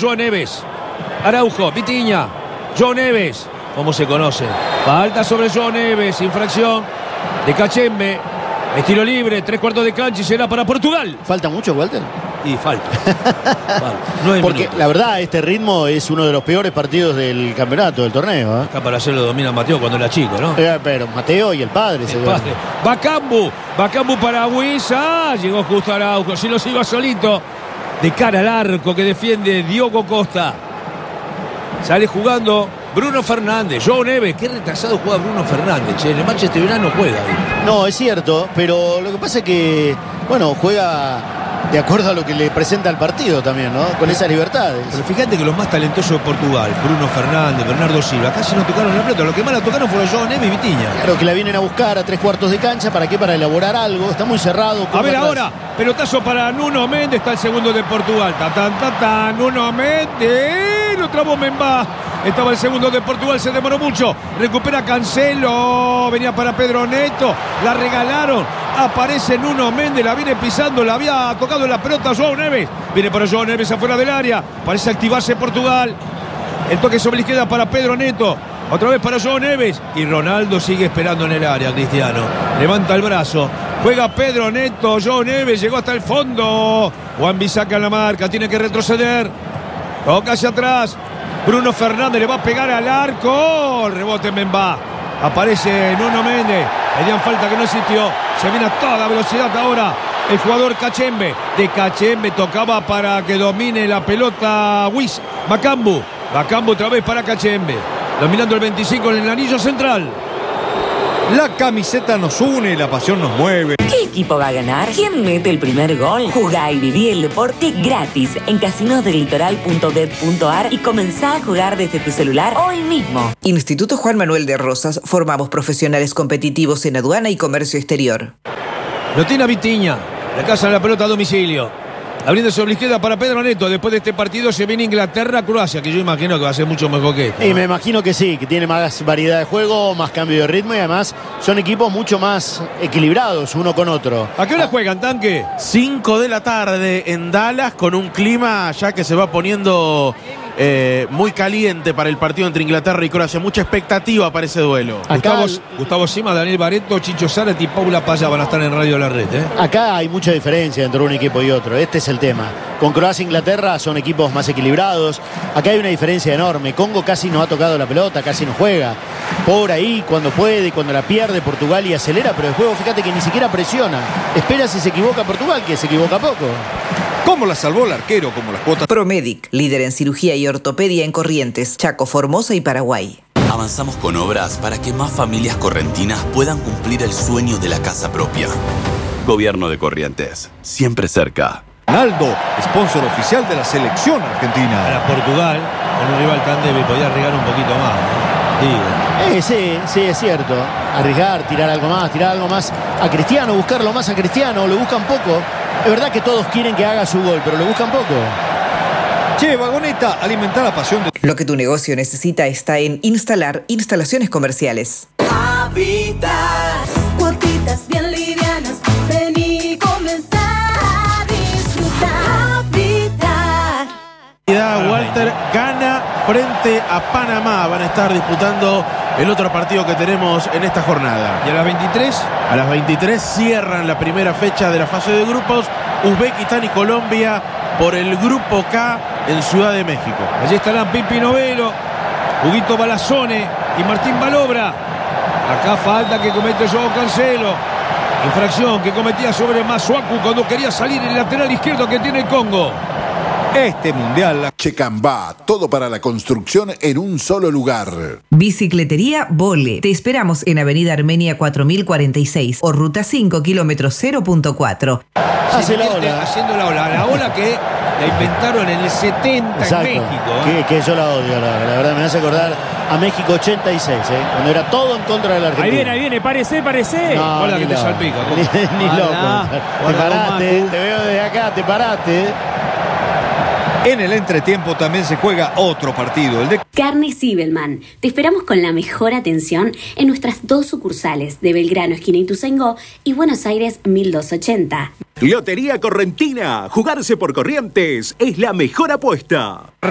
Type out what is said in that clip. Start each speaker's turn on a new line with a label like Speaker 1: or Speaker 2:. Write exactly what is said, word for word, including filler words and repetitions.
Speaker 1: Joao Neves. Araujo, Vitinha, Joao Neves. ¿Cómo se conoce? Falta sobre Joao Neves, infracción de Cachembe. Estilo libre, tres cuartos de cancha y será para Portugal.
Speaker 2: ¿Falta mucho, Walter?
Speaker 1: Y falta. falta. Nueve
Speaker 2: Porque
Speaker 1: minutos.
Speaker 2: la verdad, este ritmo es uno de los peores partidos del campeonato, del torneo. ¿eh?
Speaker 1: Acá para hacerlo domina Mateo cuando era chico, ¿no?
Speaker 2: Eh, pero Mateo y el padre.
Speaker 1: El padre. Bacambu, Bacambu para Huiza. Llegó justo Araujo, si no se iba solito. De cara al arco que defiende Diogo Costa. Sale jugando Bruno Fernández, Joao Neves. Qué retrasado juega Bruno Fernández, che. En el Manchester United no juega ahí.
Speaker 2: No, es cierto, pero lo que pasa es que, bueno, juega de acuerdo a lo que le presenta el partido también, ¿no? Con esas libertades.
Speaker 1: Pero fíjate que los más talentosos de Portugal, Bruno Fernández, Bernardo Silva, casi no tocaron la pelota. Lo que más la tocaron fueron Joao Neves y Vitinha.
Speaker 2: Claro que la vienen a buscar a tres cuartos de cancha. ¿Para qué? Para elaborar algo. Está muy cerrado.
Speaker 1: A ver
Speaker 2: atrás.
Speaker 1: ahora, pelotazo para Nuno Méndez, está el segundo de Portugal. Ta, ta, ta, ta, Nuno Méndez, lo trabó Membá. Estaba el segundo de Portugal, se demoró mucho. Recupera Cancelo, venía para Pedro Neto, la regalaron. Aparece Nuno Méndez, la viene pisando, la había tocado en la pelota Joao Neves. Viene para Joao Neves afuera del área, parece activarse Portugal. El toque sobre la izquierda para Pedro Neto. Otra vez para Joao Neves. Y Ronaldo sigue esperando en el área, Cristiano. Levanta el brazo. Juega Pedro Neto. Joao Neves llegó hasta el fondo. Juan saca la marca. Tiene que retroceder. Toca hacia atrás. Bruno Fernández le va a pegar al arco. El rebote Membá. Aparece Nuno Méndez. Pedían falta que no existió. Se viene a toda velocidad ahora el jugador Cachembe. De Cachembe tocaba para que domine la pelota Wiz. Bacambu. Bacambu otra vez para Cachembe. Dominando el veinticinco en el anillo central.
Speaker 3: La camiseta nos une, la pasión nos mueve.
Speaker 4: ¿Qué equipo va a ganar? ¿Quién mete el primer gol? Jugá y viví el deporte gratis en casinos del litoral punto bet punto ar y comenzá a jugar desde tu celular hoy mismo.
Speaker 5: Instituto Juan Manuel de Rosas. Formamos profesionales competitivos en aduana y comercio exterior.
Speaker 1: Lo tiene Vitinha. Le caza la pelota a domicilio. Abriendo sobre la izquierda para Pedro Neto. Después de este partido se viene Inglaterra-Croacia, que yo imagino que va a ser mucho mejor que esto,
Speaker 2: Y
Speaker 1: ¿no?
Speaker 2: me imagino que sí, que tiene más variedad de juego, más cambio de ritmo y además son equipos mucho más equilibrados uno con otro.
Speaker 1: ¿A qué hora juegan, Tanque?
Speaker 6: cinco de la tarde en Dallas, con un clima ya que se va poniendo eh, muy caliente para el partido entre Inglaterra y Croacia. Mucha expectativa para ese duelo.
Speaker 2: Acá,
Speaker 1: Gustavo, Gustavo Sima, Daniel Barreto, Chicho Zárate y Paula Paya van a estar en Radio La Red, ¿eh?
Speaker 2: acá hay mucha diferencia entre un equipo y otro. Este es el tema. Con Croacia e Inglaterra son equipos más equilibrados. Acá hay una diferencia enorme. Congo casi no ha tocado la pelota, casi no juega. Por ahí, cuando puede, cuando la pierde Portugal y acelera, pero el juego, fíjate que ni siquiera presiona. Espera si se equivoca Portugal, que se equivoca poco.
Speaker 3: ¿Cómo la salvó el arquero? Como las cuotas.
Speaker 5: Promedic, líder en cirugía y ortopedia en Corrientes, Chaco, Formosa y Paraguay.
Speaker 7: Avanzamos con obras para que más familias correntinas puedan cumplir el sueño de la casa propia. Gobierno de Corrientes, siempre cerca.
Speaker 3: Ronaldo, sponsor oficial de la selección argentina.
Speaker 1: Para Portugal, con un rival tan débil, podía arriesgar un poquito más, ¿no? Digo.
Speaker 2: Eh, sí, sí, es cierto. Arriesgar, tirar algo más, tirar algo más a Cristiano, buscarlo más a Cristiano, lo buscan poco. Es verdad que todos quieren que haga su gol, pero lo buscan poco.
Speaker 3: Che, Vagoneta, alimentar la pasión de...
Speaker 5: Lo que tu negocio necesita está en Instalar Instalaciones Comerciales.
Speaker 8: Habitat, cuotitas bien livianas, ven y comenzá a disfrutar. Habitat.
Speaker 6: Walter gana frente a Panamá. Van a estar disputando el otro partido que tenemos en esta jornada.
Speaker 1: ¿Y a las veintitrés?
Speaker 6: A las veintitrés cierran la primera fecha de la fase de grupos. Uzbekistán y Colombia por el Grupo K en Ciudad de México.
Speaker 1: Allí estarán Pipi Novelo, Huguito Balazone y Martín Balobra. Acá falta que comete Joao Cancelo. Infracción que cometía sobre Masuaku cuando quería salir el lateral izquierdo que tiene el Congo.
Speaker 3: Este mundial.
Speaker 9: Checambá, todo para la construcción en un solo lugar.
Speaker 5: Bicicletería Vole. Te esperamos en Avenida Armenia cuatro mil cuarenta y seis o Ruta cinco, kilómetros cero punto cuatro.
Speaker 2: Hace la
Speaker 1: Siente
Speaker 2: ola.
Speaker 1: Haciendo la ola. La ola que la inventaron en el setenta
Speaker 2: Exacto.
Speaker 1: en México. ¿eh?
Speaker 2: Que, que yo la odio, la, la verdad me hace acordar a México ochenta y seis, ¿eh? Cuando era todo en contra de la Argentina.
Speaker 10: Ahí viene, ahí viene, parece, parece.
Speaker 2: No,
Speaker 1: Hola,
Speaker 2: ni
Speaker 1: que te
Speaker 2: loco.
Speaker 1: salpica.
Speaker 2: Ni, ni
Speaker 10: Hola.
Speaker 2: loco. Te
Speaker 10: Hola,
Speaker 2: paraste,
Speaker 10: Macu.
Speaker 2: te veo desde acá, te paraste.
Speaker 3: En el entretiempo también se juega otro partido, el de...
Speaker 11: Carnes Zibelman. Te esperamos con la mejor atención en nuestras dos sucursales de Belgrano, esquina Ituzaingó, y Buenos Aires mil doscientos ochenta.
Speaker 12: Lotería Correntina. Jugarse por Corrientes es la mejor apuesta.